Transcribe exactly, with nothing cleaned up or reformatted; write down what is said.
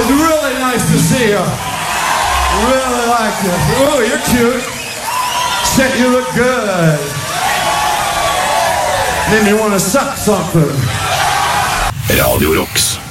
It's really nice to see you. Really like it. Oh, you're cute. Shit, you look good. Then you want to suck something. Radio Rocks.